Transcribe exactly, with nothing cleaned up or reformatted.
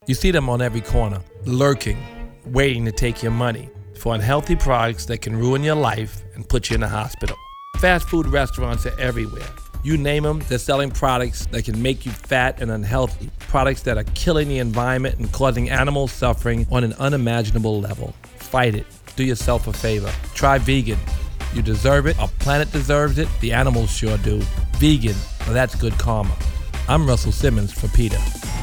You see them on every corner, lurking, waiting to take your money for unhealthy products that can ruin your life and put you in the hospital. Fast food restaurants are everywhere. You name them, they're selling products that can make you fat and unhealthy, products that are killing the environment and causing animal suffering on an unimaginable level. Fight it. Do yourself a favor. Try vegan. You deserve it. Our planet deserves it. The animals sure do. Vegan. Well, that's good karma. I'm Russell Simmons for PETA.